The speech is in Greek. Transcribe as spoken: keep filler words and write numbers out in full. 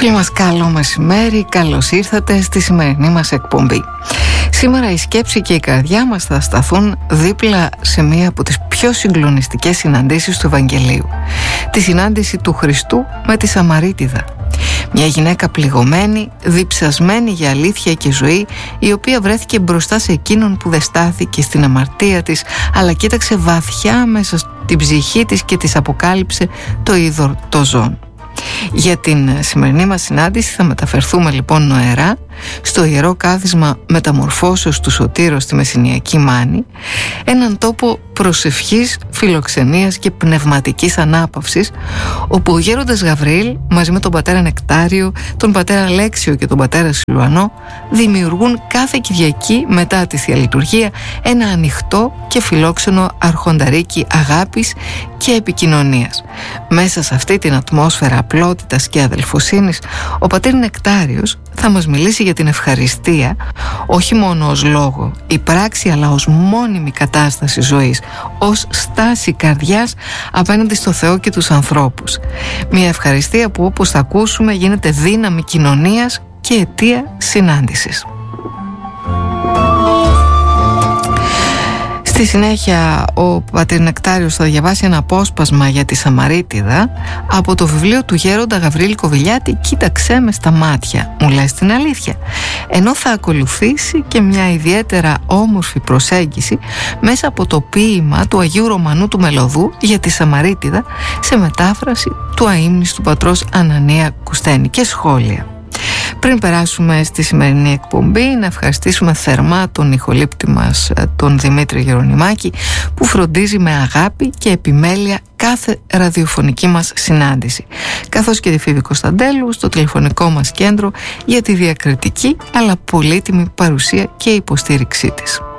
Φίλοι μας, καλό μεσημέρι, καλώς ήρθατε στη σημερινή μας εκπομπή. Σήμερα η σκέψη και η καρδιά μας θα σταθούν δίπλα σε μία από τις πιο συγκλονιστικές συναντήσεις του Ευαγγελίου. Τη συνάντηση του Χριστού με τη Σαμαρίτιδα. Μια γυναίκα πληγωμένη, διψασμένη για αλήθεια και ζωή, η οποία βρέθηκε μπροστά σε εκείνον που δεν στάθηκε στην αμαρτία της, αλλά κοίταξε βαθιά μέσα στην ψυχή της και της αποκάλυψε το είδωρ το ζών. Για την σημερινή μας συνάντηση θα μεταφερθούμε λοιπόν νοερά στο Ιερό Κάθισμα Μεταμορφώσεως του Σωτήρου στη Μεσσηνιακή Μάνη, έναν τόπο προσευχής, φιλοξενίας και πνευματικής ανάπαυσης, όπου ο γέροντας Γαβριήλ μαζί με τον πατέρα Νεκτάριο, τον πατέρα Αλέξιο και τον πατέρα Σιλουανό δημιουργούν κάθε Κυριακή μετά τη Θεία Λειτουργία ένα ανοιχτό και φιλόξενο αρχονταρίκι αγάπης και επικοινωνίας. Μέσα σε αυτή την ατμόσφαιρα απλότητας και αδελφοσύνης, ο πατέρ Νεκτάριος θα μας μιλήσει για την ευχαριστία, όχι μόνο ως λόγο ή πράξη, αλλά ως μόνιμη κατάσταση ζωής, ως στάση καρδιάς απέναντι στο Θεό και τους ανθρώπους. Μια ευχαριστία που, όπως θα ακούσουμε, γίνεται δύναμη κοινωνίας και αιτία συνάντησης. Στη συνέχεια ο πατήρ Νεκτάριος θα διαβάσει ένα απόσπασμα για τη Σαμαρίτιδα από το βιβλίο του γέροντα Γαβριήλ Κοβιλιάτη «Κοίταξέ με στα μάτια, μου λες την αλήθεια», ενώ θα ακολουθήσει και μια ιδιαίτερα όμορφη προσέγγιση μέσα από το ποίημα του Αγίου Ρωμανού του Μελωδού για τη Σαμαρίτιδα σε μετάφραση του αείμνηστου πατρός Ανανία Κουστένη και σχόλια. Πριν περάσουμε στη σημερινή εκπομπή, να ευχαριστήσουμε θερμά τον ηχολήπτη μας, τον Δημήτρη Γερονιμάκη, που φροντίζει με αγάπη και επιμέλεια κάθε ραδιοφωνική μας συνάντηση, καθώς και τη Φίβη Κωνσταντέλου στο τηλεφωνικό μας κέντρο για τη διακριτική αλλά πολύτιμη παρουσία και υποστήριξή της.